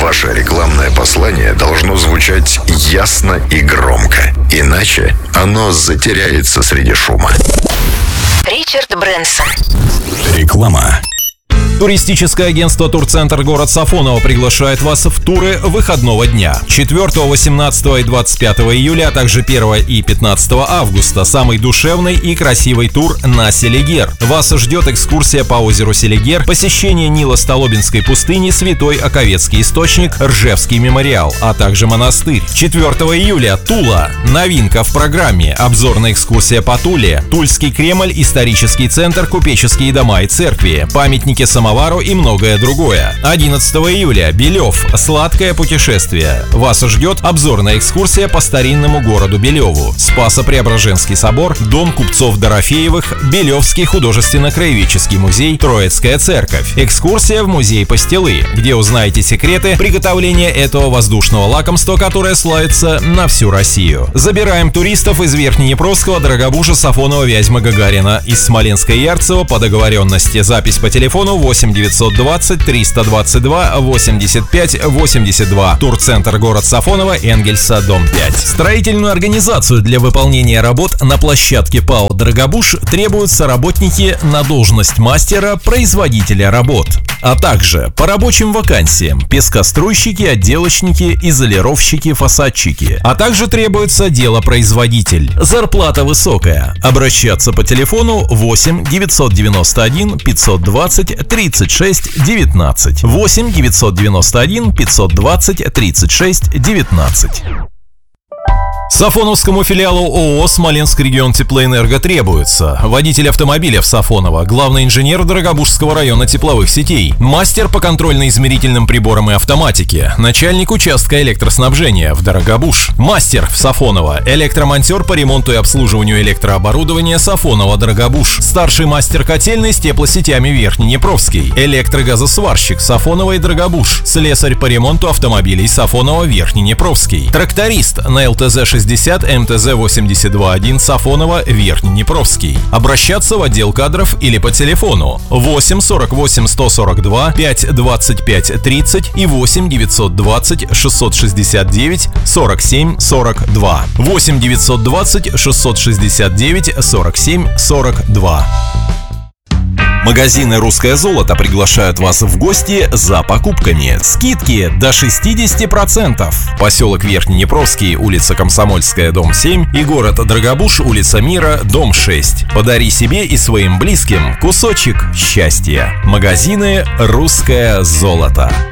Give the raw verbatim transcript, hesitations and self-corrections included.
Ваше рекламное послание должно звучать ясно и громко, иначе оно затеряется среди шума. Ричард Брэнсон. Реклама. Туристическое агентство «Турцентр» город Сафоново приглашает вас в туры выходного дня. четвёртого, восемнадцатого и двадцать пятого июля, а также первого и пятнадцатого августа. Самый душевный и красивый тур на Селигер. Вас ждет экскурсия по озеру Селигер, посещение Нило-Столобинской пустыни, Святой Оковецкий источник, Ржевский мемориал, а также монастырь. четвёртого июля Тула. Новинка в программе. Обзорная экскурсия по Туле. Тульский Кремль, исторический центр, купеческие дома и церкви, памятники самовару и многое другое. одиннадцатого июля Белев. Сладкое путешествие. Вас ждет обзорная экскурсия по старинному городу Белеву. Спасо-Преображенский собор, дом купцов Дорофеевых, Белевский художественно-краеведческий музей, Троицкая церковь. Экскурсия в музей Пастилы, где узнаете секреты приготовления этого воздушного лакомства, которое славится на всю Россию. Забираем туристов из Верхнеднепровского, Дорогобужа, Сафонова, Вязьмы, Гагарина, из Смоленска и Ярцево по договоренности. Запись по телефону восемь девятьсот двадцать триста двадцать два восемьдесят пять восемьдесят два. Турцентр город Сафоново, Энгельса, дом пять. Строительную организацию для выполнения работ на площадке ПАО «Дорогобуж» требуются работники на должность мастера-производителя работ, а также по рабочим вакансиям пескоструйщики, отделочники, изолировщики, фасадчики, а также требуется делопроизводитель. Зарплата высокая. Обращаться по телефону восемь девятьсот девяносто один пятьсот двадцать тридцать шесть девятнадцать. восемь девятьсот девяносто один пятьсот двадцать тридцать шесть девятнадцать. Сафоновскому филиалу ООО «Смоленск регион Теплоэнерго» требуется водитель автомобиля в Сафоново, главный инженер Дорогобужского района тепловых сетей, мастер по контрольно-измерительным приборам и автоматике, начальник участка электроснабжения в Дорогобуж, мастер в Сафоново, электромонтер по ремонту и обслуживанию электрооборудования Сафоново Дорогобуж, старший мастер котельной с теплосетями Верхнеднепровский, электрогазосварщик Сафоново и Дорогобуж, слесарь по ремонту автомобилей Сафоново Верхнеднепровский, тракторист на ЛТЗ шестьдесят МТЗ восемьдесят два один Сафоново Верхнеднепровский. Обращаться в отдел кадров или по телефону восемь сорок восемь сто сорок два пять двадцать пять тридцать и восемь девятьсот двадцать шестьсот шестьдесят девять сорок семь сорок два. восемь девятьсот двадцать шестьсот шестьдесят девять сорок семь сорок два. Магазины «Русское золото» приглашают вас в гости за покупками. Скидки до шестьдесят процентов. Поселок Верхнеднепровский, улица Комсомольская, дом семь и город Дорогобуж, улица Мира, дом шесть. Подари себе и своим близким кусочек счастья. Магазины «Русское золото».